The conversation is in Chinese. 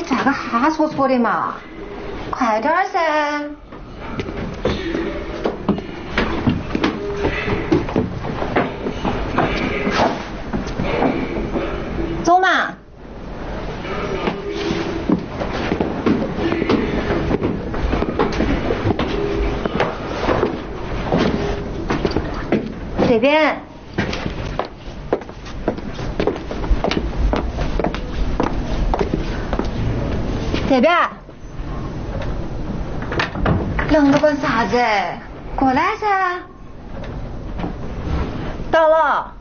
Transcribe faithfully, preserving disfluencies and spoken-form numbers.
你咋个哈戳戳的嘛？快点噻！走嘛！这边。这边。愣着干啥子？过来噻！到了。